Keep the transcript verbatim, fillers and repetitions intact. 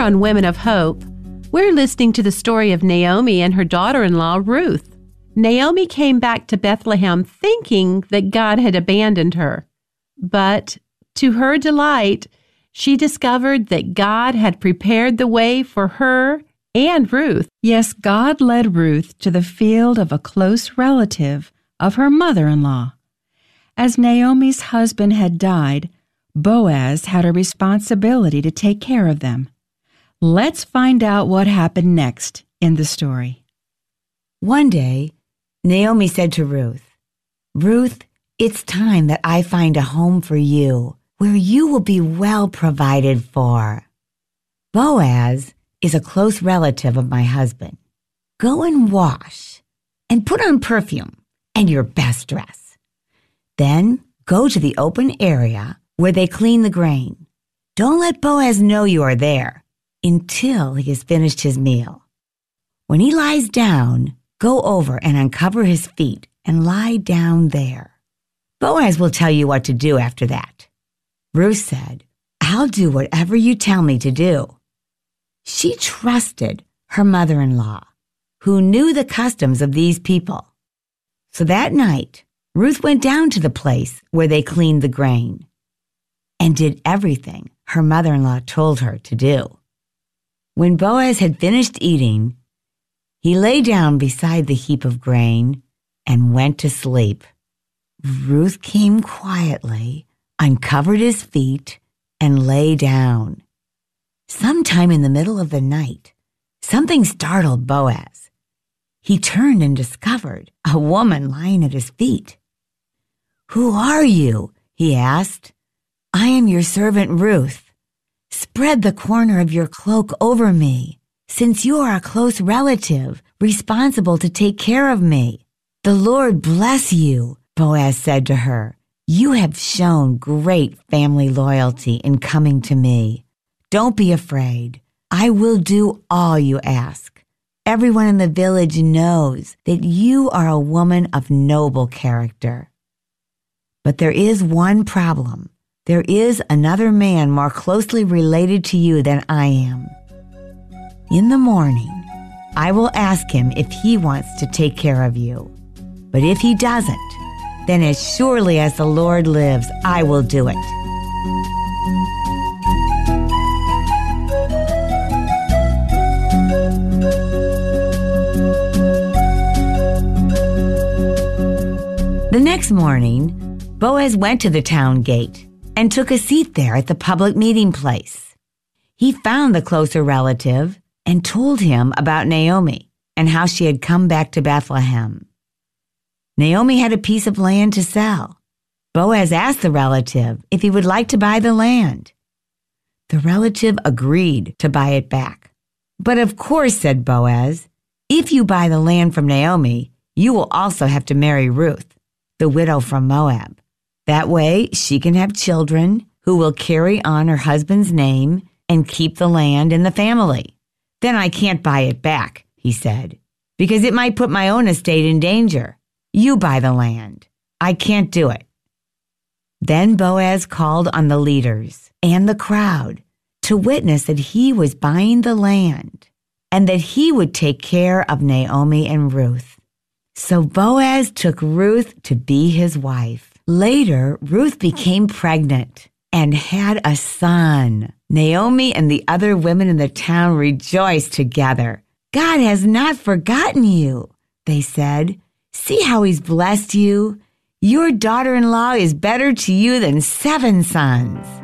on Women of Hope, we're listening to the story of Naomi and her daughter-in-law, Ruth. Naomi came back to Bethlehem thinking that God had abandoned her. But to her delight, she discovered that God had prepared the way for her and Ruth. Yes, God led Ruth to the field of a close relative of her mother-in-law. As Naomi's husband had died, Boaz had a responsibility to take care of them. Let's find out what happened next in the story. One day, Naomi said to Ruth, "Ruth, it's time that I find a home for you, where you will be well provided for. Boaz is a close relative of my husband. Go and wash and put on perfume and your best dress. Then go to the open area where they clean the grain. Don't let Boaz know you are there until he has finished his meal. When he lies down, go over and uncover his feet and lie down there. Boaz will tell you what to do after that." Ruth said, "I'll do whatever you tell me to do." She trusted her mother-in-law, who knew the customs of these people. So that night, Ruth went down to the place where they cleaned the grain and did everything her mother-in-law told her to do. When Boaz had finished eating, he lay down beside the heap of grain and went to sleep. Ruth came quietly, uncovered his feet, and lay down. Sometime in the middle of the night, something startled Boaz. He turned and discovered a woman lying at his feet. "Who are you?" he asked. "I am your servant Ruth. Spread the corner of your cloak over me, since you are a close relative responsible to take care of me." "The Lord bless you," Boaz said to her. "You have shown great family loyalty in coming to me. Don't be afraid. I will do all you ask. Everyone in the village knows that you are a woman of noble character. But there is one problem. There is another man more closely related to you than I am. In the morning, I will ask him if he wants to take care of you. But if he doesn't, then as surely as the Lord lives, I will do it." The next morning, Boaz went to the town gate and took a seat there at the public meeting place. He found the closer relative and told him about Naomi and how she had come back to Bethlehem. Naomi had a piece of land to sell. Boaz asked the relative if he would like to buy the land. The relative agreed to buy it back. "But of course," said Boaz, "if you buy the land from Naomi, you will also have to marry Ruth, the widow from Moab. That way, she can have children who will carry on her husband's name and keep the land in the family." "Then I can't buy it back," he said, "because it might put my own estate in danger. You buy the land. I can't do it." Then Boaz called on the leaders and the crowd to witness that he was buying the land and that he would take care of Naomi and Ruth. So Boaz took Ruth to be his wife. Later, Ruth became pregnant and had a son. Naomi and the other women in the town rejoiced together. "God has not forgotten you," they said. "See how he's blessed you. Your daughter-in-law is better to you than seven sons."